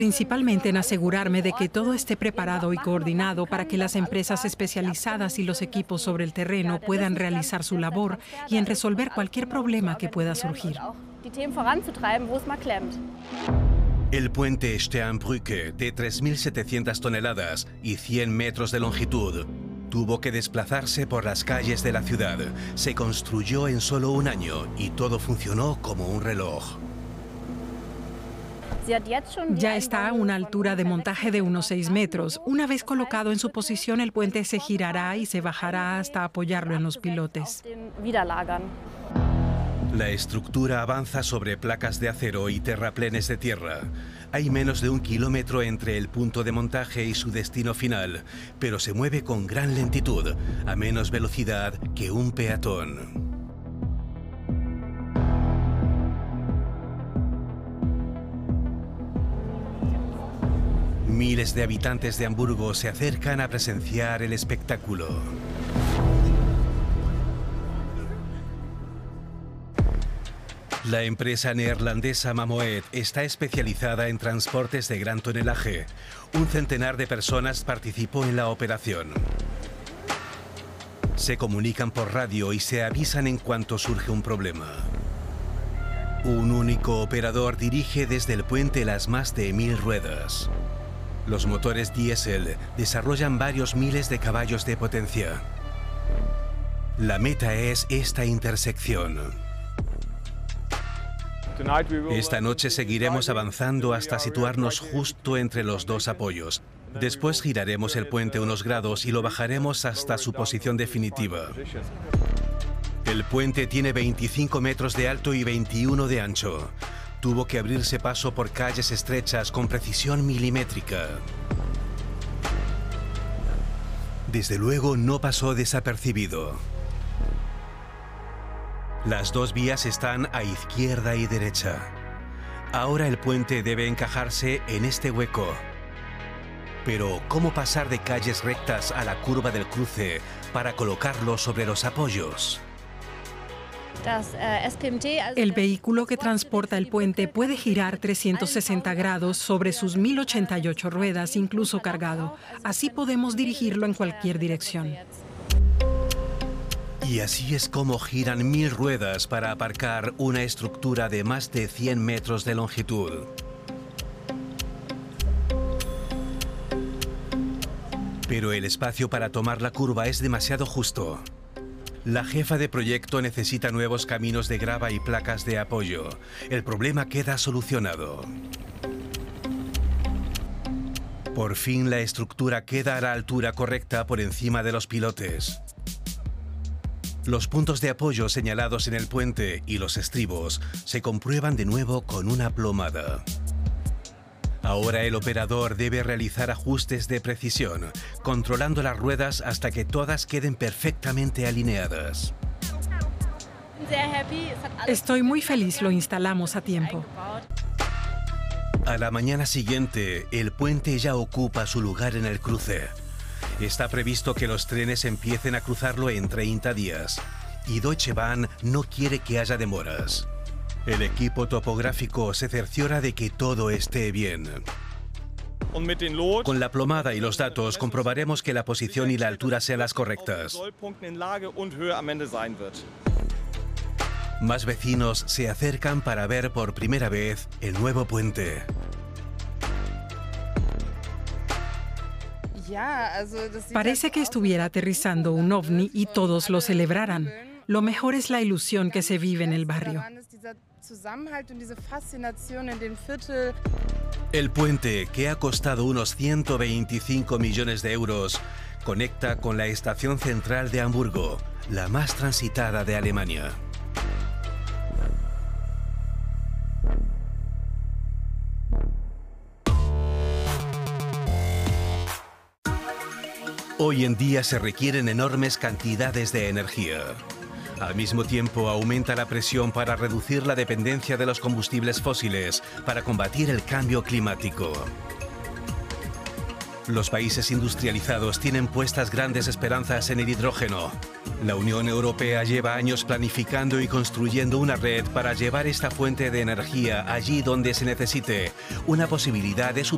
Principalmente en asegurarme de que todo esté preparado y coordinado para que las empresas especializadas y los equipos sobre el terreno puedan realizar su labor y en resolver cualquier problema que pueda surgir. El puente Sternbrücke, de 3.700 toneladas y 100 metros de longitud, tuvo que desplazarse por las calles de la ciudad. Se construyó en solo un año y todo funcionó como un reloj. Ya está a una altura de montaje de unos 6 metros. Una vez colocado en su posición, el puente se girará y se bajará hasta apoyarlo en los pilotes. La estructura avanza sobre placas de acero y terraplenes de tierra. Hay menos de 1 kilómetro entre el punto de montaje y su destino final, pero se mueve con gran lentitud, a menos velocidad que un peatón. Miles de habitantes de Hamburgo se acercan a presenciar el espectáculo. La empresa neerlandesa Mammoet está especializada en transportes de gran tonelaje. Un centenar de personas participó en la operación. Se comunican por radio y se avisan en cuanto surge un problema. Un único operador dirige desde el puente las más de 1000 ruedas. Los motores diésel desarrollan varios miles de caballos de potencia. La meta es esta intersección. Esta noche seguiremos avanzando hasta situarnos justo entre los dos apoyos. Después giraremos el puente unos grados y lo bajaremos hasta su posición definitiva. El puente tiene 25 metros de alto y 21 de ancho. Tuvo que abrirse paso por calles estrechas con precisión milimétrica. Desde luego no pasó desapercibido. Las dos vías están a izquierda y derecha. Ahora el puente debe encajarse en este hueco. Pero, ¿cómo pasar de calles rectas a la curva del cruce para colocarlo sobre los apoyos? El vehículo que transporta el puente puede girar 360 grados sobre sus 1088 ruedas, incluso cargado. Así podemos dirigirlo en cualquier dirección. Y así es como giran 1000 ruedas para aparcar una estructura de más de 100 metros de longitud. Pero el espacio para tomar la curva es demasiado justo. La jefa de proyecto necesita nuevos caminos de grava y placas de apoyo. El problema queda solucionado. Por fin la estructura queda a la altura correcta por encima de los pilotes. Los puntos de apoyo señalados en el puente y los estribos se comprueban de nuevo con una plomada. Ahora el operador debe realizar ajustes de precisión, controlando las ruedas hasta que todas queden perfectamente alineadas. Estoy muy feliz, lo instalamos a tiempo. A la mañana siguiente, el puente ya ocupa su lugar en el cruce. Está previsto que los trenes empiecen a cruzarlo en 30 días. Y Deutsche Bahn no quiere que haya demoras. El equipo topográfico se cerciora de que todo esté bien. Con la plomada y los datos comprobaremos que la posición y la altura sean las correctas. Más vecinos se acercan para ver por primera vez el nuevo puente. Parece que estuviera aterrizando un ovni y todos lo celebraran. Lo mejor es la ilusión que se vive en el barrio. El puente, que ha costado unos 125 millones de euros, conecta con la estación central de Hamburgo, la más transitada de Alemania. Hoy en día se requieren enormes cantidades de energía. Al mismo tiempo, aumenta la presión para reducir la dependencia de los combustibles fósiles para combatir el cambio climático. Los países industrializados tienen puestas grandes esperanzas en el hidrógeno. La Unión Europea lleva años planificando y construyendo una red para llevar esta fuente de energía allí donde se necesite, una posibilidad de